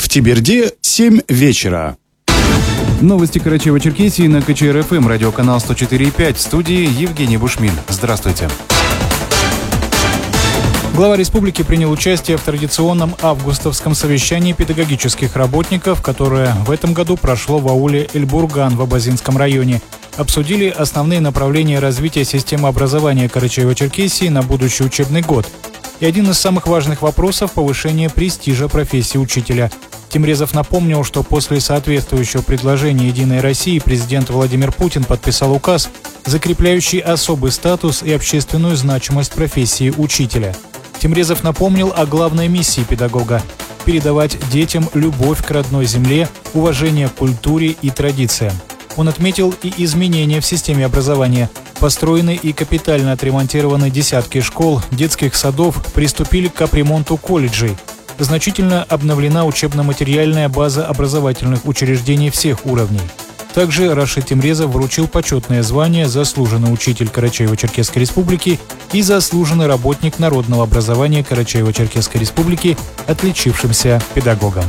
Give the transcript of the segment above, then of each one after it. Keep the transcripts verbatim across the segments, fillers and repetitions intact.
Октябрьде, семь вечера. Новости Карачаево-Черкесии на ка че эр эф эм, радиоканал сто четыре и пять. В студии Евгений Бушмин. Здравствуйте. Глава республики принял участие в традиционном августовском совещании педагогических работников, которое в этом году прошло в ауле Эльбурган в Абазинском районе. Обсудили основные направления развития системы образования Карачаево-Черкесии на будущий учебный год. И один из самых важных вопросов – повышение престижа профессии учителя. Тимрезов напомнил, что после соответствующего предложения «Единой России» президент Владимир Путин подписал указ, закрепляющий особый статус и общественную значимость профессии учителя. Тимрезов напомнил о главной миссии педагога – передавать детям любовь к родной земле, уважение к культуре и традициям. Он отметил и изменения в системе образования. Построены и капитально отремонтированы десятки школ, детских садов, приступили к капремонту колледжей. Значительно обновлена учебно-материальная база образовательных учреждений всех уровней. Также Рашид Тимрезов вручил почетное звание «Заслуженный учитель Карачаево-Черкесской Республики» и «Заслуженный работник народного образования Карачаево-Черкесской Республики», отличившимся педагогам.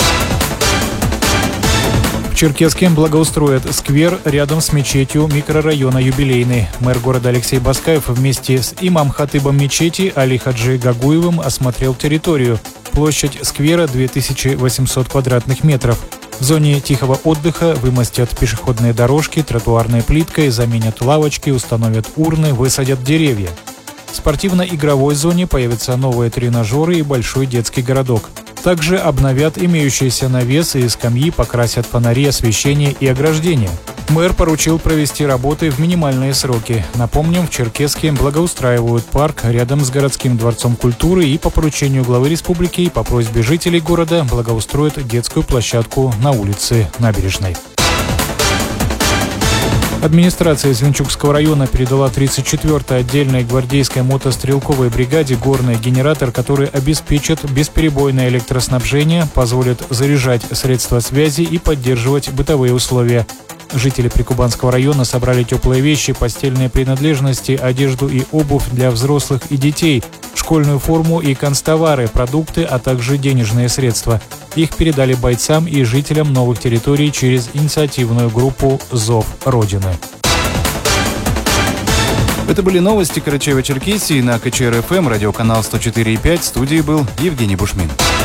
В Черкеске благоустроят сквер рядом с мечетью микрорайона Юбилейный. Мэр города Алексей Баскаев вместе с имам-хатыбом мечети Али Хаджи Гагуевым осмотрел территорию. Площадь сквера две тысячи восемьсот квадратных метров. В зоне тихого отдыха вымостят пешеходные дорожки, тротуарной плиткой, заменят лавочки, установят урны, высадят деревья. В спортивно-игровой зоне появятся новые тренажеры и большой детский городок. Также обновят имеющиеся навесы и скамьи, покрасят фонари, освещение и ограждения. Мэр поручил провести работы в минимальные сроки. Напомним, в Черкеске благоустраивают парк рядом с городским дворцом культуры и по поручению главы республики и по просьбе жителей города благоустроят детскую площадку на улице Набережной. Администрация Звенчукского района передала тридцать четвёртой отдельной гвардейской мотострелковой бригаде горный генератор, который обеспечит бесперебойное электроснабжение, позволит заряжать средства связи и поддерживать бытовые условия. Жители Прикубанского района собрали теплые вещи, постельные принадлежности, одежду и обувь для взрослых и детей, школьную форму и канцтовары, продукты, а также денежные средства. Их передали бойцам и жителям новых территорий через инициативную группу «Зов Родины». Это были новости Карачаево-Черкесии на ка че эр эф эм, радиоканал сто четыре и пять. В студии был Евгений Бушмин.